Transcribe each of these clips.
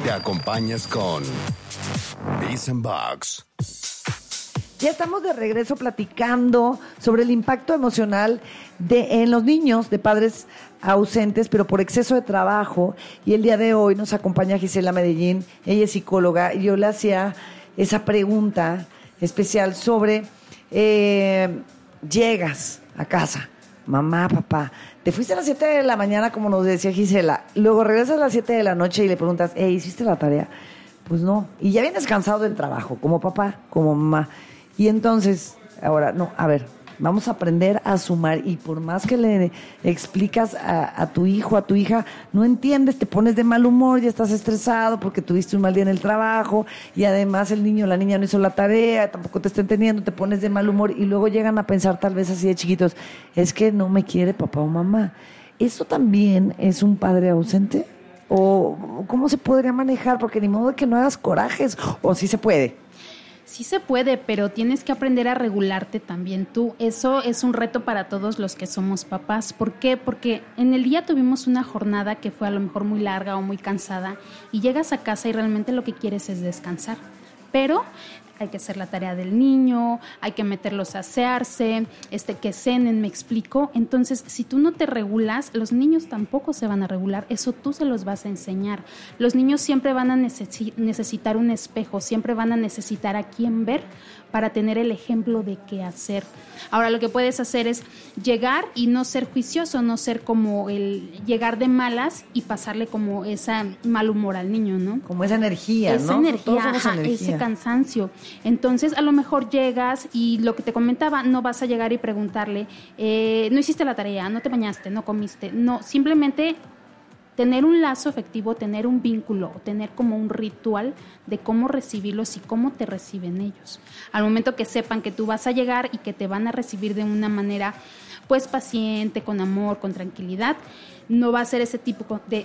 te acompañas con Decent Box. Ya estamos de regreso platicando sobre el impacto emocional en los niños de padres ausentes, pero por exceso de trabajo. Y el día de hoy nos acompaña Gisela Medellín, ella es psicóloga, y yo le hacía esa pregunta especial sobre llegas a casa, mamá, papá, te fuiste a las 7 de la mañana, como nos decía Gisela, luego regresas a las 7 de la noche y le preguntas, ¿hiciste la tarea? Pues no, y ya vienes cansado del trabajo, como papá, como mamá. Y entonces, ahora, no, a ver, vamos a aprender a sumar, y por más que le explicas a tu hijo, a tu hija, no entiendes, te pones de mal humor, ya estás estresado porque tuviste un mal día en el trabajo, y además el niño o la niña no hizo la tarea, tampoco te está entendiendo, te pones de mal humor, y luego llegan a pensar tal vez así de chiquitos, es que no me quiere papá o mamá. ¿Eso también es un padre ausente? ¿O cómo se podría manejar? Porque ni modo de que no hagas corajes, o sí se puede. Sí se puede, pero tienes que aprender a regularte también tú. Eso es un reto para todos los que somos papás. ¿Por qué? Porque en el día tuvimos una jornada que fue a lo mejor muy larga o muy cansada y llegas a casa y realmente lo que quieres es descansar. Pero hay que hacer la tarea del niño, hay que meterlos a asearse, que cenen, me explico. Entonces, si tú no te regulas, los niños tampoco se van a regular, eso tú se los vas a enseñar. Los niños siempre van a necesitar un espejo, siempre van a necesitar a quién ver para tener el ejemplo de qué hacer. Ahora, lo que puedes hacer es llegar y no ser juicioso, no ser como el llegar de malas y pasarle como ese mal humor al niño, ¿no? Como esa energía, esa ¿no? Energía, ese cansancio. Entonces, a lo mejor llegas y lo que te comentaba, no vas a llegar y preguntarle, no hiciste la tarea, no te bañaste, no comiste. No, simplemente tener un lazo efectivo, tener un vínculo, tener como un ritual de cómo recibirlos y cómo te reciben ellos. Al momento que sepan que tú vas a llegar y que te van a recibir de una manera pues paciente, con amor, con tranquilidad, no va a ser ese típico de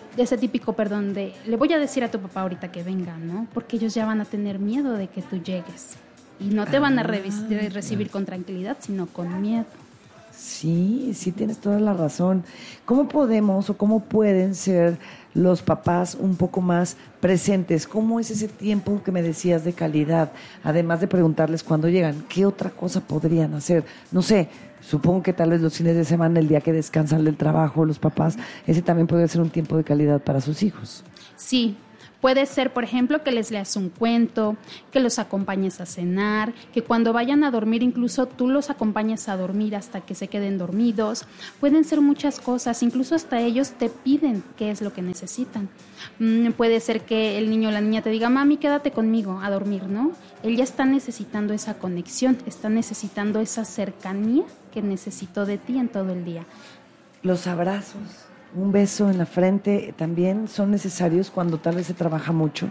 le voy a decir a tu papá ahorita que venga, ¿no? Porque ellos ya van a tener miedo de que tú llegues y no te van a recibir con tranquilidad, sino con miedo. Sí, tienes toda la razón. ¿Cómo podemos o cómo pueden ser los papás un poco más presentes? ¿Cómo es ese tiempo que me decías de calidad? Además de preguntarles cuándo llegan, ¿qué otra cosa podrían hacer? No sé, supongo que tal vez los fines de semana, el día que descansan del trabajo, los papás, ese también podría ser un tiempo de calidad para sus hijos. Sí. Puede ser, por ejemplo, que les leas un cuento, que los acompañes a cenar, que cuando vayan a dormir incluso tú los acompañes a dormir hasta que se queden dormidos. Pueden ser muchas cosas, incluso hasta ellos te piden qué es lo que necesitan. Puede ser que el niño o la niña te diga, mami, quédate conmigo a dormir, ¿no? Él ya está necesitando esa conexión, está necesitando esa cercanía que necesitó de ti en todo el día. Los abrazos. Un beso en la frente también son necesarios cuando tal vez se trabaja mucho.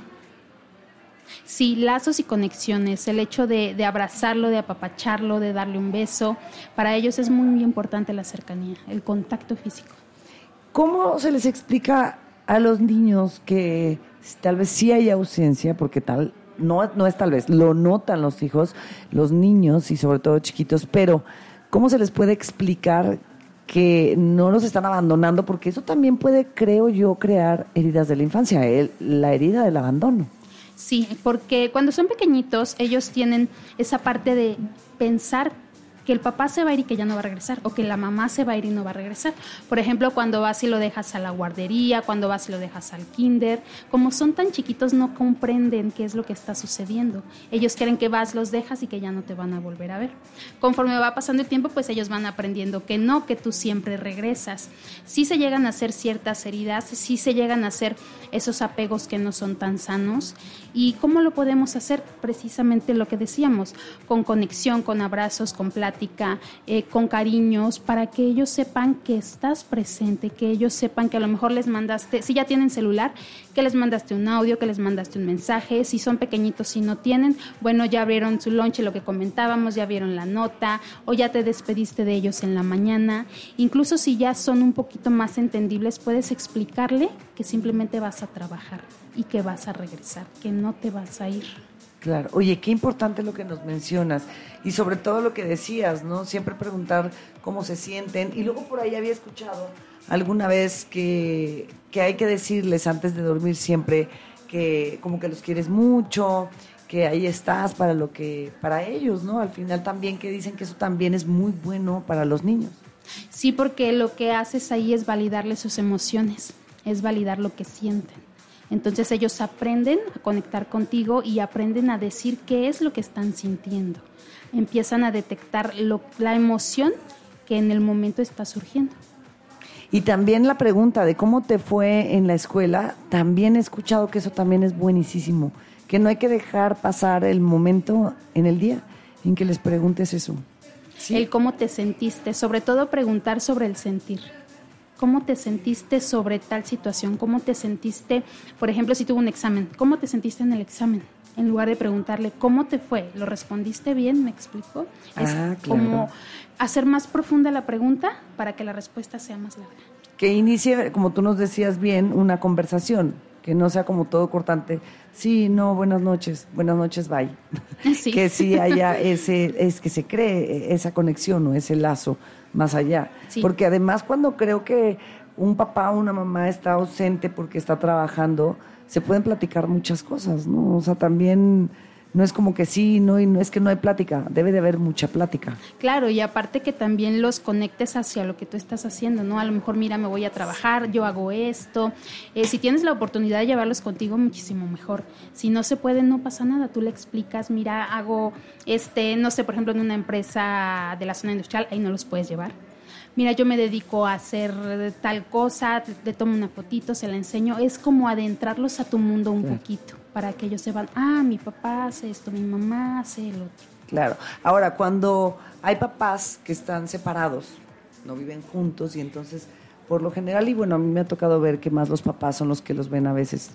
Sí, lazos y conexiones, el hecho de abrazarlo, de apapacharlo, de darle un beso, para ellos es muy importante la cercanía, el contacto físico. ¿Cómo se les explica a los niños que tal vez sí hay ausencia, porque no es tal vez, lo notan los hijos, los niños y sobre todo chiquitos, pero cómo se les puede explicar que no los están abandonando? Porque eso también puede, creo yo, crear heridas de la infancia, la herida del abandono. Sí, porque cuando son pequeñitos ellos tienen esa parte de pensar que el papá se va a ir y que ya no va a regresar, o que la mamá se va a ir y no va a regresar. Por ejemplo, cuando vas y lo dejas a la guardería, cuando vas y lo dejas al kinder, como son tan chiquitos no comprenden qué es lo que está sucediendo. Ellos creen que vas, los dejas y que ya no te van a volver a ver. Conforme va pasando el tiempo, pues ellos van aprendiendo que no, que tú siempre regresas. Sí se llegan a hacer ciertas heridas, sí se llegan a hacer esos apegos que no son tan sanos. ¿Y cómo lo podemos hacer? Precisamente lo que decíamos, con conexión, con abrazos, con plática, con cariños, para que ellos sepan que estás presente, que ellos sepan que a lo mejor les mandaste, si ya tienen celular, que les mandaste un audio, que les mandaste un mensaje. Si son pequeñitos, si no tienen, bueno, ya abrieron su lonche, lo que comentábamos, ya vieron la nota, o ya te despediste de ellos en la mañana. Incluso si ya son un poquito más entendibles, puedes explicarle que simplemente vas a trabajar y que vas a regresar, que no te vas a ir. Claro. Oye, qué importante lo que nos mencionas y sobre todo lo que decías, ¿no? Siempre preguntar cómo se sienten. Y luego por ahí había escuchado alguna vez que hay que decirles antes de dormir siempre que como que los quieres mucho, que ahí estás para ellos, ¿no? Al final también que dicen que eso también es muy bueno para los niños. Sí, porque lo que haces ahí es validarles sus emociones, es validar lo que sienten. Entonces ellos aprenden a conectar contigo y aprenden a decir qué es lo que están sintiendo. Empiezan a detectar la emoción que en el momento está surgiendo. Y también la pregunta de cómo te fue en la escuela, también he escuchado que eso también es buenísimo, que no hay que dejar pasar el momento en el día en que les preguntes eso. ¿Sí? El cómo te sentiste, sobre todo preguntar sobre el sentir. ¿Cómo te sentiste sobre tal situación? ¿Cómo te sentiste, por ejemplo, si tuvo un examen? ¿Cómo te sentiste en el examen? En lugar de preguntarle, ¿cómo te fue? ¿Lo respondiste bien? ¿Me explico? Es claro. como hacer más profunda la pregunta para que la respuesta sea más larga. Que inicie, como tú nos decías bien, una conversación, que no sea como todo cortante. Sí, no, buenas noches, bye. Sí. Que sí haya que se cree esa conexión o ese lazo más allá. Sí. Porque además cuando creo que un papá o una mamá está ausente porque está trabajando, se pueden platicar muchas cosas, ¿no? O sea, también no es como que sí, no, y no es que no hay plática, debe de haber mucha plática. Claro, y aparte que también los conectes hacia lo que tú estás haciendo, ¿no? A lo mejor, mira, me voy a trabajar, yo hago esto. Si tienes la oportunidad de llevarlos contigo, muchísimo mejor. Si no se puede, no pasa nada. Tú le explicas, mira, hago, no sé, por ejemplo, en una empresa de la zona industrial, ahí no los puedes llevar. Mira, yo me dedico a hacer tal cosa, te tomo una fotito, se la enseño. Es como adentrarlos a tu mundo un poquito, para que ellos sepan, mi papá hace esto, mi mamá hace el otro. Claro. Ahora, cuando hay papás que están separados, no viven juntos y entonces, por lo general, y bueno, a mí me ha tocado ver que más los papás son los que los ven a veces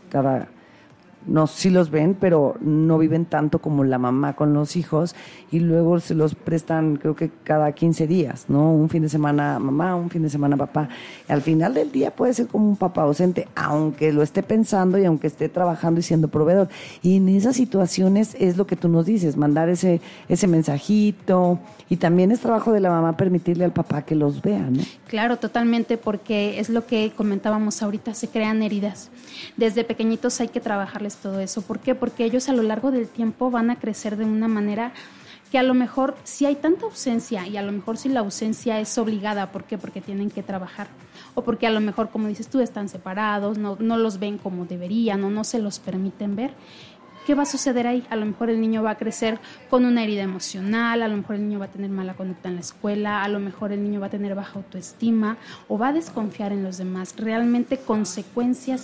no, sí los ven, pero no viven tanto como la mamá con los hijos y luego se los prestan, creo que cada 15 días, ¿no? Un fin de semana mamá, un fin de semana papá. Y al final del día puede ser como un papá ausente, aunque lo esté pensando y aunque esté trabajando y siendo proveedor. Y en esas situaciones es lo que tú nos dices, mandar ese mensajito, y también es trabajo de la mamá permitirle al papá que los vea, ¿no? Claro, totalmente, porque es lo que comentábamos ahorita, se crean heridas. Desde pequeñitos hay que trabajarles todo eso. ¿Por qué? Porque ellos a lo largo del tiempo van a crecer de una manera que a lo mejor si hay tanta ausencia y a lo mejor si la ausencia es obligada, ¿por qué? Porque tienen que trabajar o porque a lo mejor, como dices tú, están separados, no los ven como deberían o no se los permiten ver. ¿Qué va a suceder ahí? A lo mejor el niño va a crecer con una herida emocional, a lo mejor el niño va a tener mala conducta en la escuela, a lo mejor el niño va a tener baja autoestima o va a desconfiar en los demás. Realmente consecuencias